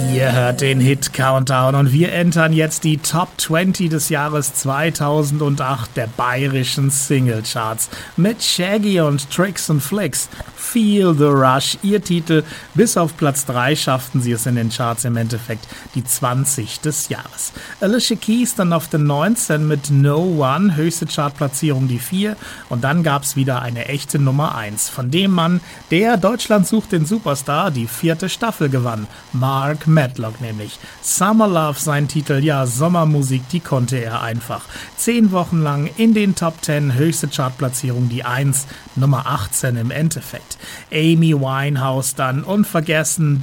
Ihr hört den Hit Countdown und wir entern jetzt die Top 20 des Jahres 2008 der bayerischen Singlecharts mit Shaggy und Tricks and Flicks. Feel the Rush, ihr Titel. Bis auf Platz 3 schafften sie es in den Charts im Endeffekt die 20 des Jahres. Alicia Keys dann auf den 19 mit No One, höchste Chartplatzierung die 4 und dann gab's wieder eine echte Nummer 1 von dem Mann, der Deutschland sucht den Superstar die 4. Staffel gewann, Mark Medlock nämlich. Summer Love sein Titel, ja Sommermusik, die konnte er einfach. 10 Wochen lang in den Top 10, höchste Chartplatzierung die 1, Nummer 18 im Endeffekt. Amy Winehouse dann unvergessen